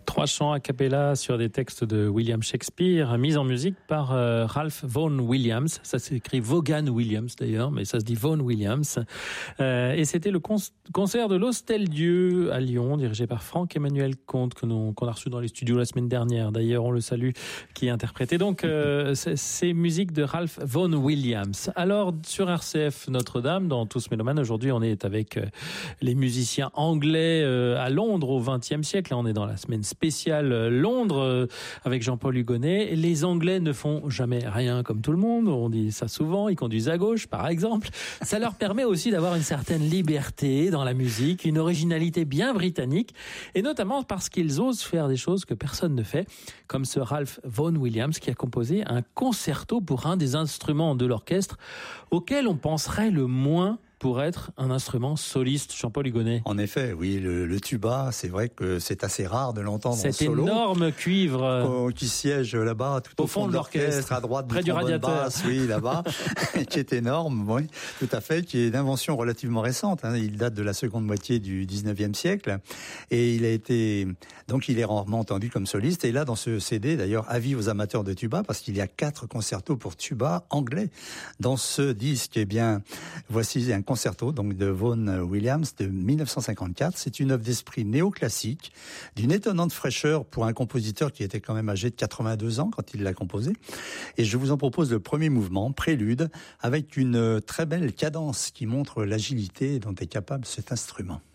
3 chants a cappella sur des textes de William Shakespeare, mis en musique par Ralph Vaughan Williams. Ça s'écrit Vaughan Williams d'ailleurs, mais ça se dit Vaughan Williams. Et c'était le concert de l'Hostel-Dieu à Lyon, dirigé par Franck-Emmanuel Comte, qu'on a reçu dans les studios la semaine dernière. D'ailleurs, on le salue, qui interprétait donc ces musiques de Ralph Vaughan Williams. Alors, sur RCF Notre-Dame, dans Tous Mélomanes, aujourd'hui, on est avec les musiciens anglais à Londres au XXe siècle. Là, on est dans la semaine spéciale Londres avec Jean-Paul Hugonnet. Les Anglais ne font jamais rien comme tout le monde. On dit ça souvent. Ils conduisent à gauche, par exemple. Ça leur permet aussi d'avoir une certaine liberté dans la musique, une originalité bien britannique, et notamment parce qu'ils osent faire des choses que personne ne fait, comme ce Ralph Vaughan Williams qui a composé un concerto pour un des instruments de l'orchestre auquel on penserait le moins pour être un instrument soliste. Jean-Paul Hugonnet. En effet, oui, le tuba, c'est vrai que c'est assez rare de l'entendre en solo. Cet énorme cuivre qui siège là-bas, tout au fond de l'orchestre, à droite près du radiateur. Basse, oui, là-bas, qui est énorme, oui, tout à fait, qui est d'invention relativement récente. Il date de la seconde moitié du 19e siècle, et il est rarement entendu comme soliste. Et là, dans ce CD, d'ailleurs, avis aux amateurs de tuba, parce qu'il y a 4 concertos pour tuba anglais dans ce disque. Eh bien, voici un concerto donc de Vaughan Williams de 1954. C'est une œuvre d'esprit néoclassique, d'une étonnante fraîcheur pour un compositeur qui était quand même âgé de 82 ans quand il l'a composé. Et je vous en propose le premier mouvement, prélude, avec une très belle cadence qui montre l'agilité dont est capable cet instrument.